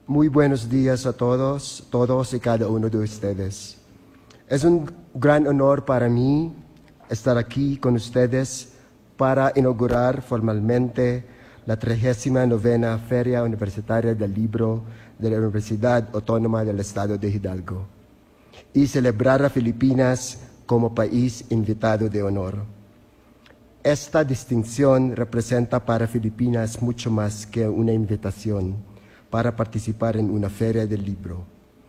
Muy buenos días a todos y cada uno de ustedes. Es un gran honor para mí estar aquí con ustedes para inaugurar formalmente la 39ª Feria Universitaria del Libro de la Universidad Autónoma del Estado de Hidalgo y celebrar a Filipinas como país invitado de honor. Esta distinción representa para Filipinas mucho más que una invitación para participar en una feria del libro.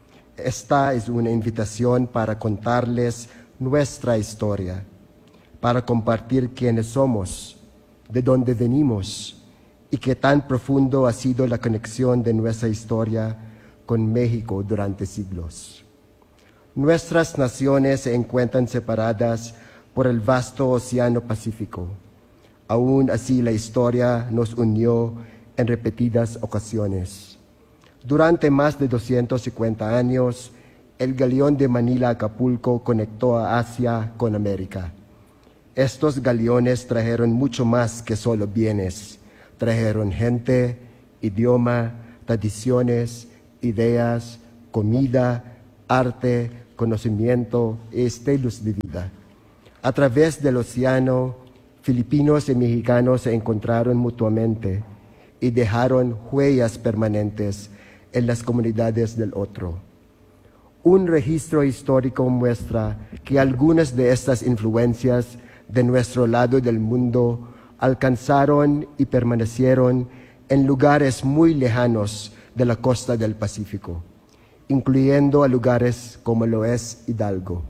Esta es una invitación para contarles nuestra historia, para compartir quiénes somos, de dónde venimos y qué tan profundo ha sido la conexión de nuestra historia con México durante siglos. Nuestras naciones se encuentran separadas por el vasto Océano Pacífico. Aún así, la historia nos unió en repetidas ocasiones. Durante más de 250 años, el galeón de Manila-Acapulco conectó a Asia con América. Estos galeones trajeron mucho más que solo bienes. Trajeron gente, idioma, tradiciones, ideas, comida, arte, conocimiento y estilos de vida. A través del océano, filipinos y mexicanos se encontraron mutuamente y dejaron huellas permanentes en las comunidades del otro. Un registro histórico muestra que algunas de estas influencias de nuestro lado del mundo alcanzaron y permanecieron en lugares muy lejanos de la costa del Pacífico, incluyendo a lugares como lo es Hidalgo.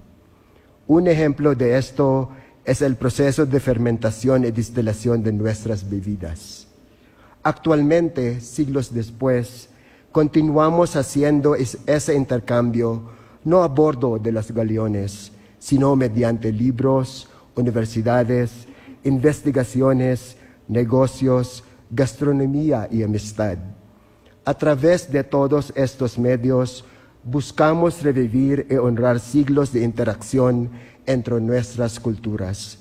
Un ejemplo de esto es el proceso de fermentación y destilación de nuestras bebidas. Actualmente, siglos después, continuamos haciendo ese intercambio no a bordo de los galeones, sino mediante libros, universidades, investigaciones, negocios, gastronomía y amistad. A través de todos estos medios, buscamos revivir y honrar siglos de interacción entre nuestras culturas.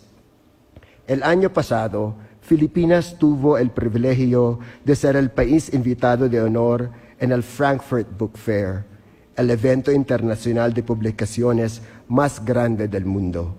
El año pasado, Filipinas tuvo el privilegio de ser el país invitado de honor en el Frankfurt Book Fair, el evento internacional de publicaciones más grande del mundo.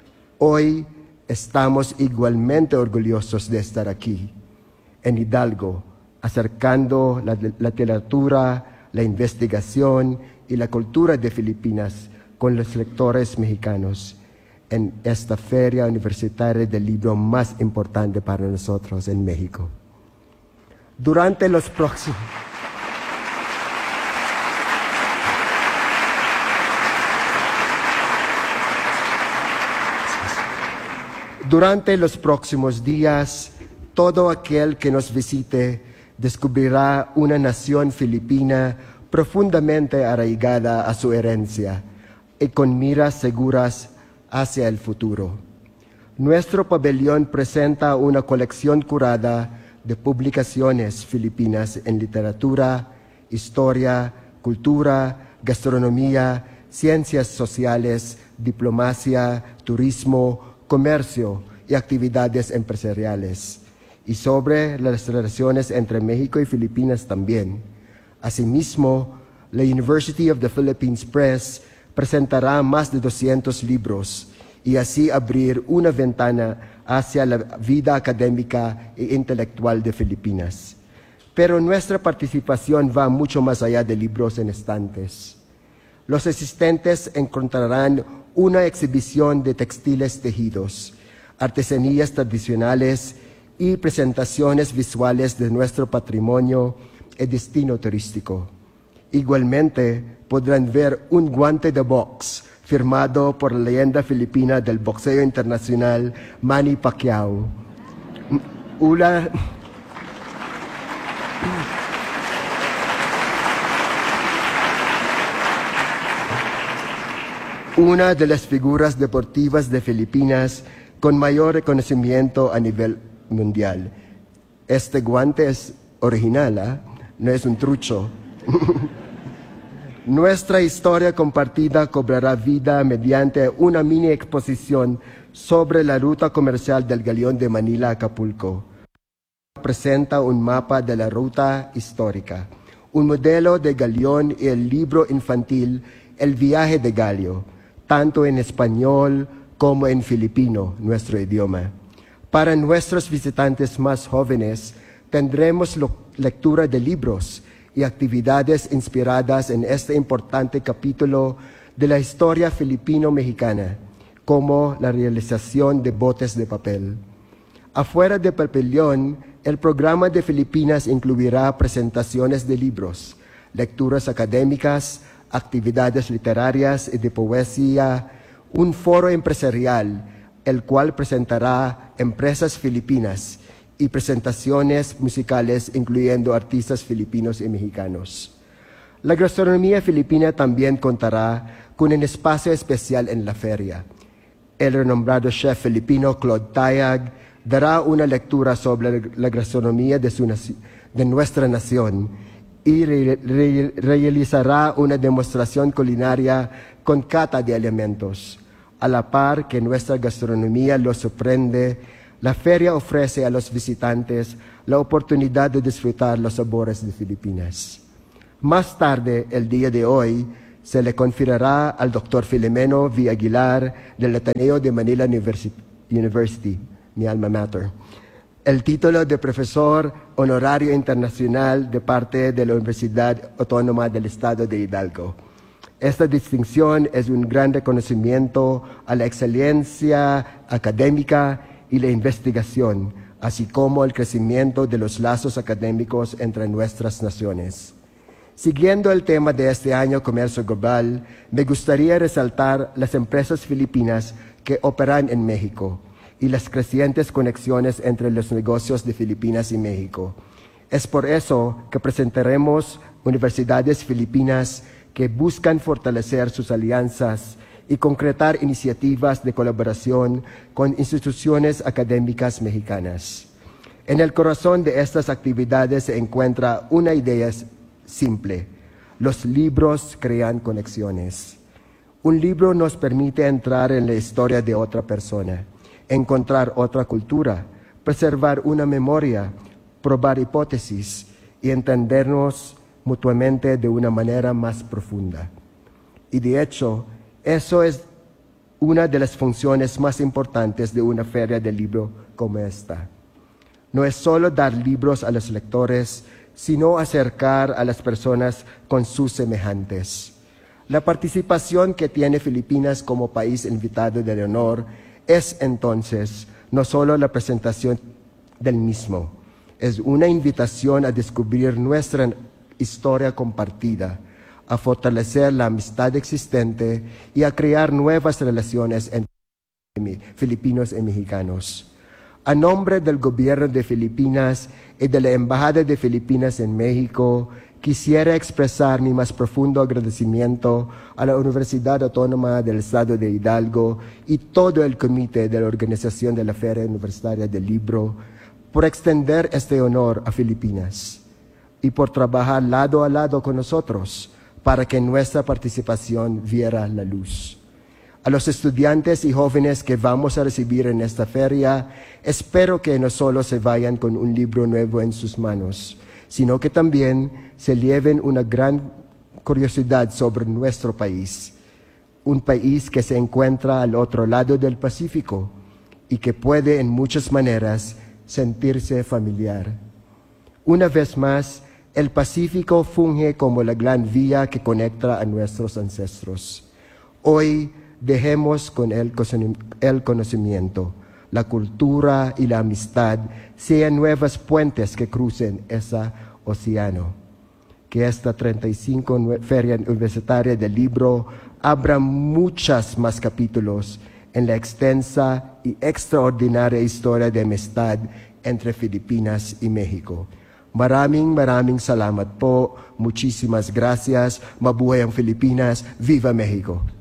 Hoy estamos igualmente orgullosos de estar aquí, en Hidalgo, acercando la literatura, la investigación y la cultura de Filipinas con los lectores mexicanos en esta feria universitaria del libro más importante para nosotros en México. Durante los próximos días, todo aquel que nos visite descubrirá una nación filipina profundamente arraigada a su herencia y con miras seguras hacia el futuro. Nuestro pabellón presenta una colección curada de publicaciones filipinas en literatura, historia, cultura, gastronomía, ciencias sociales, diplomacia, turismo, comercio y actividades empresariales, y sobre las relaciones entre México y Filipinas también. Asimismo, la University of the Philippines Press presentará más de 200 libros y así abrir una ventana hacia la vida académica e intelectual de Filipinas. Pero nuestra participación va mucho más allá de libros en estantes. Los asistentes encontrarán una exhibición de textiles tejidos, artesanías tradicionales y presentaciones visuales de nuestro patrimonio y destino turístico. Igualmente, podrán ver un guante de box firmado por la leyenda filipina del boxeo internacional Manny Pacquiao. Una de las figuras deportivas de Filipinas con mayor reconocimiento a nivel mundial. Este guante es original, no es un trucho. Nuestra historia compartida cobrará vida mediante una mini exposición sobre la ruta comercial del galeón de Manila a Acapulco. Presenta un mapa de la ruta histórica, un modelo de galeón y el libro infantil El viaje de Galio, tanto en español como en filipino, nuestro idioma. Para nuestros visitantes más jóvenes, tendremos lectura de libros y actividades inspiradas en este importante capítulo de la historia filipino-mexicana, como la realización de botes de papel. Afuera del pabellón, el programa de Filipinas incluirá presentaciones de libros, lecturas académicas, actividades literarias y de poesía, un foro empresarial, el cual presentará empresas filipinas y presentaciones musicales incluyendo artistas filipinos y mexicanos. La gastronomía filipina también contará con un espacio especial en la feria. El renombrado chef filipino Claude Tayag dará una lectura sobre la gastronomía de nuestra nación y realizará una demostración culinaria con cata de alimentos. A la par que nuestra gastronomía los sorprende, la feria ofrece a los visitantes la oportunidad de disfrutar los sabores de Filipinas. Más tarde, el día de hoy, se le conferirá al Dr. Filomeno V. Aguilar del Ateneo de Manila University, mi alma mater, el título de profesor honorario internacional de parte de la Universidad Autónoma del Estado de Hidalgo. Esta distinción es un gran reconocimiento a la excelencia académica y la investigación, así como el crecimiento de los lazos académicos entre nuestras naciones. Siguiendo el tema de este año Comercio Global, me gustaría resaltar las empresas filipinas que operan en México y las crecientes conexiones entre los negocios de Filipinas y México. Es por eso que presentaremos universidades filipinas que buscan fortalecer sus alianzas y concretar iniciativas de colaboración con instituciones académicas mexicanas. En el corazón de estas actividades se encuentra una idea simple: los libros crean conexiones. Un libro nos permite entrar en la historia de otra persona, encontrar otra cultura, preservar una memoria, probar hipótesis y entendernos mutuamente de una manera más profunda. Y de hecho, eso es una de las funciones más importantes de una feria del libro como esta. No es solo dar libros a los lectores, sino acercar a las personas con sus semejantes. La participación que tiene Filipinas como país invitado de honor es entonces no solo la presentación del mismo, es una invitación a descubrir nuestra historia compartida, a fortalecer la amistad existente y a crear nuevas relaciones entre filipinos y mexicanos. A nombre del gobierno de Filipinas y de la Embajada de Filipinas en México, quisiera expresar mi más profundo agradecimiento a la Universidad Autónoma del Estado de Hidalgo y todo el comité de la organización de la Feria Universitaria del Libro por extender este honor a Filipinas y por trabajar lado a lado con nosotros para que nuestra participación viera la luz. A los estudiantes y jóvenes que vamos a recibir en esta feria, espero que no solo se vayan con un libro nuevo en sus manos, sino que también se lleven una gran curiosidad sobre nuestro país, un país que se encuentra al otro lado del Pacífico y que puede en muchas maneras sentirse familiar. Una vez más, el Pacífico funge como la gran vía que conecta a nuestros ancestros. Hoy dejemos con el conocimiento, la cultura y la amistad sean nuevos puentes que crucen ese océano. Que esta 35 Feria Universitaria del Libro abra muchos más capítulos en la extensa y extraordinaria historia de amistad entre Filipinas y México. Maraming salamat po. Muchísimas gracias. Mabuhay ang Filipinas. Viva México.